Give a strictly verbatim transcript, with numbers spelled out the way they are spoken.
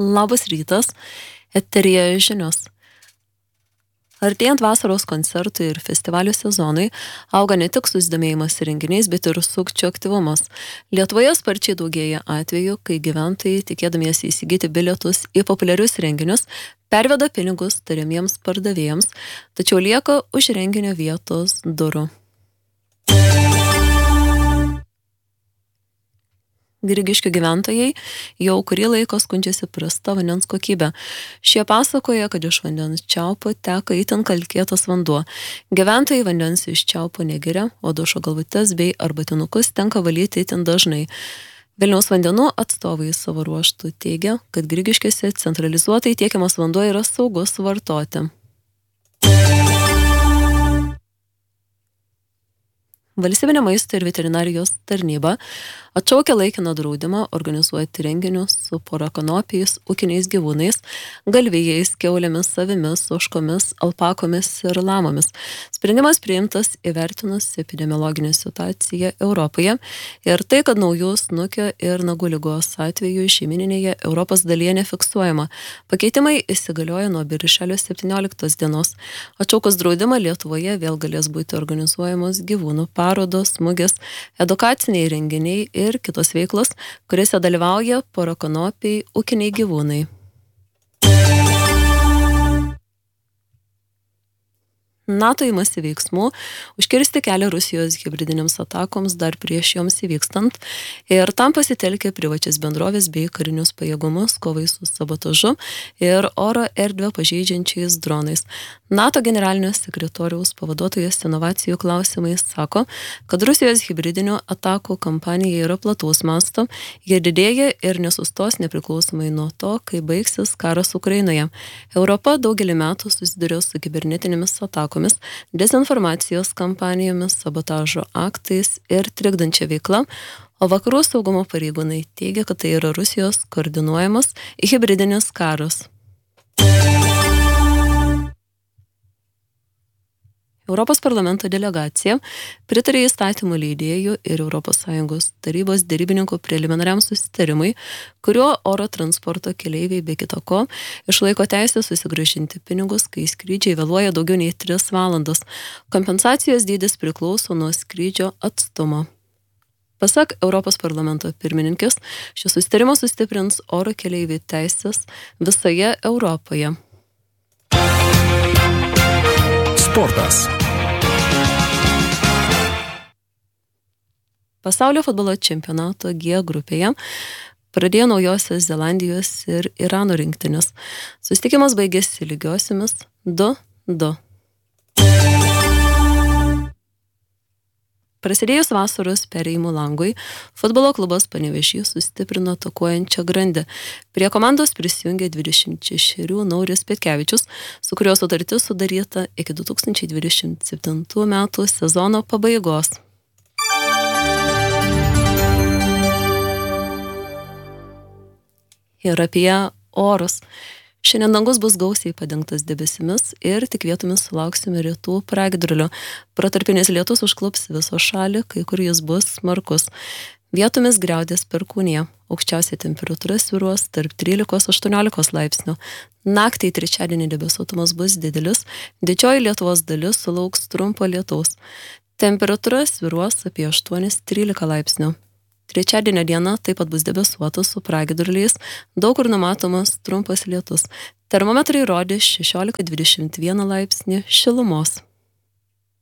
Labas rytas, eteryje žinios. Artėjant vasaros koncertų ir festivalių sezonui, auga ne tik susidomėjimas renginiais, bet ir sukčių aktyvumas. Lietuvoje sparčiai daugėja atvejų, kai gyventojai, tikėdamiesi įsigyti bilietus į populiarius renginius, perveda pinigus tariamiems pardavėjams, tačiau lieka už renginio vietos durų. Grigiškių gyventojai jau kurį laiką skundžiasi prasta vandens kokybė. Šie pasakoja, kad iš vandens čiaupo teka itin kalkėtas vanduo. Gyventojai vandens iš čiaupo negeria, o dušo galvutes bei arbatinukus tenka valyti itin dažnai. Vilniaus vandenų atstovai savo ruožtų teigia, kad Grigiškėse centralizuotai tiekiamas vanduo yra saugus vartoti. Valstybinė maisto ir veterinarijos tarnyba atšaukia laikiną draudimą organizuoti renginius su porakanopijais, ūkiniais gyvūnais, galvijais, kiaulėmis, avimis, ožkomis, alpakomis ir lamomis. Sprendimas priimtas įvertinus epidemiologinę situaciją Europoje ir tai, kad naujų snukio ir nagų ligos atvejų šeimyninėje Europos dalyje nefiksuojama. Pakeitimai įsigalioja nuo birželio septynioliktos dienos. Atšaukus draudimą Lietuvoje vėl galės būti organizuojamos gyvūnų parodos, mugės, edukaciniai renginiai ir kitos veiklos, kuriuose dalyvauja porakanopiai ūkiniai gyvūnai. NATO imasi veiksmų užkirsti kelią Rusijos hibridinėms atakoms dar prieš joms įvykstant ir tam pasitelkė privačias bendrovės bei karinius pajėgumus kovai su sabotažu ir oro erdvę pažeidžiančiais dronais. NATO generalinio sekretoriaus pavaduotojas inovacijų klausimais sako, kad Rusijos hibridinių atakų kampanija yra plataus masto, jie didėja ir nesustos nepriklausomai nuo to, kai baigsis karas Ukrainoje. Europa daugelį metų susiduria su kibernetinėmis atakomis, dezinformacijos kampanijomis, sabotažo aktais ir trikdančia veikla, o vakarų saugumo pareigūnai teigia, kad tai yra Rusijos koordinuojamas hibridinis karas. Europos parlamento delegacija pritarė įstatymų leidėjų ir Europos Sąjungos tarybos derybininkų preliminariam susitarimui, kuriuo oro transporto keleiviai be kita ko išlaiko teisę susigrąžinti pinigus, kai skrydžiai vėluoja daugiau nei tris valandas. Kompensacijos dydis priklauso nuo skrydžio atstumo. Pasak Europos parlamento pirmininkės, šis susitarimas sustiprins oro keleivių teisės visoje Europoje. Sportas. Pasaulio futbolo čempionato G grupėje pradėjo Naujosios Zelandijos ir Irano rinktinės. Susitikimas baigėsi lygiosiomis du du. Prasidėjus vasaros perėjimų langui, futbolo klubas Panevėžys sustiprino atakuojančią grandę. Prie komandos prisijungė dvidešimt šešerių Nauris Petkevičius, su kurio sutartis sudaryta iki du tūkstančiai dvidešimt septintų metų sezono pabaigos. Ir apie orus. Šiandien dangus bus gausiai padengtas debesimis ir tik vietomis sulauksime rytų pragiedrulių. Protarpinis lietus užklups viso šalį, kai kur jis bus smarkus. Vietomis griaudės perkūnija. Aukščiausia temperatūra svyruos tarp trylikos aštuoniolikos laipsnių. Naktį trečiadienį debesuotumas bus didelis, didžioji Lietuvos dalis sulauks trumpo lietaus. Temperatūra svyruos apie aštuoni trylika laipsnių. Trečiadienio diena taip pat bus debesuota su pragiedruliais, daug kur numatomas trumpas lietus. Termometrai rodė šešiolika dvidešimt vieną laipsnį šilumos.